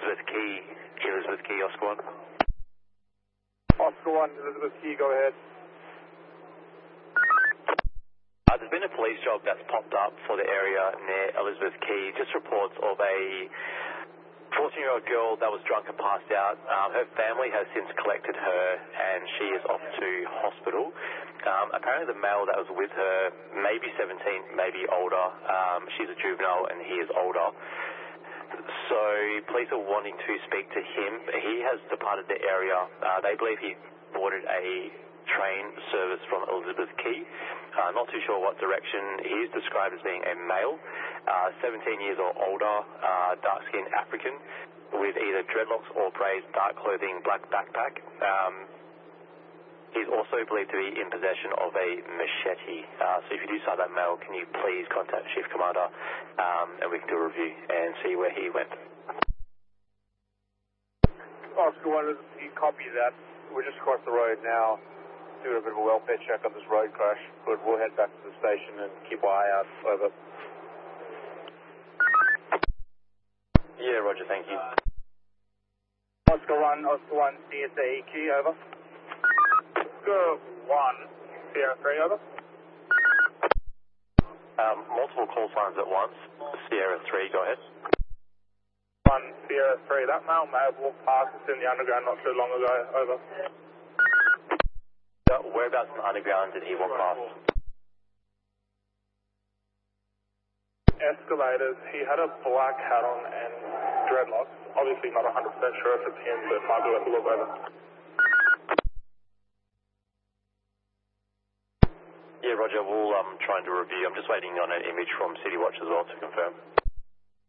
Elizabeth Key, Oscar 1. Oscar 1, Elizabeth Key, go ahead. There's been a police job that's popped up for the area near Elizabeth Key. Just reports of a 14-year-old girl that was drunk and passed out. Her family has since collected her and she is off to hospital. Apparently the male that was with her may be 17, maybe older. She's a juvenile and he is older. So police are wanting to speak to him. He has departed the area. They believe he boarded a train service from Elizabeth Key. Not too sure what direction. He is described as being a male, 17 years or older, dark-skinned African, with either dreadlocks or braids, dark clothing, black backpack. He's also believed to be in possession of a machete. So if you do sight that male, can you please contact Chief Commander and we can do a review and see where he went. Oscar 1, you copy that. We're just across the road now. Doing a bit of a welfare check on this road crash, but we'll head back to the station and keep our eye out. Over. Yeah, roger, thank you. Oscar 1, CSA EQ, over. Oscar 1, Sierra 3, over. Multiple call signs at once. Sierra 3, go ahead. 1, Sierra 3, that male may have walked past us in the underground not too long ago, over. Whereabouts in the underground did he walk past? Escalators. He had a black hat on and dreadlocks. Obviously not 100% sure if it's him, but might be worth a look over. Yeah, roger, we'll try and do a review. I'm just waiting on an image from City Watch as well to confirm.